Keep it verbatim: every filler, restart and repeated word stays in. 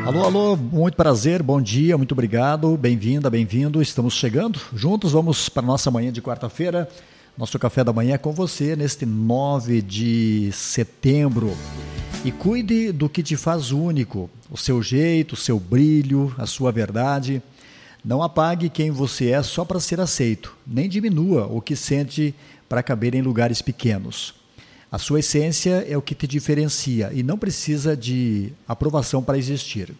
Alô, alô, muito prazer, bom dia, muito obrigado, bem-vinda, bem-vindo, estamos chegando juntos, vamos para a nossa manhã de quarta-feira, nosso café da manhã é com você neste nove de setembro. E cuide do que te faz único, o seu jeito, o seu brilho, a sua verdade. Não apague quem você é só para ser aceito, nem diminua o que sente para caber em lugares pequenos. A sua essência é o que te diferencia e não precisa de aprovação para existir.